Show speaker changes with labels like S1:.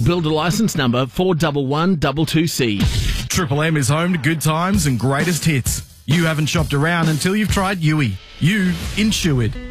S1: Builder licence number 41122C.
S2: Triple M is home to good times and greatest hits. You haven't shopped around until you've tried Yui. You insured.